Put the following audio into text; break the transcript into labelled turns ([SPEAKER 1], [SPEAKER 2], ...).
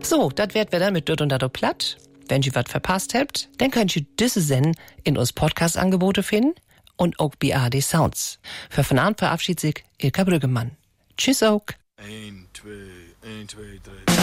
[SPEAKER 1] So, das wird wir dann mit Dut und Dado platt. Wenn ihr was verpasst habt, dann könnt ihr diese Sendung in uns Podcast-Angebote finden und auch bei ARD Sounds. Für von Abend verabschiedet sich Ilka Brüggemann. Tschüss auch.
[SPEAKER 2] 1, 2, 1, 2, 3.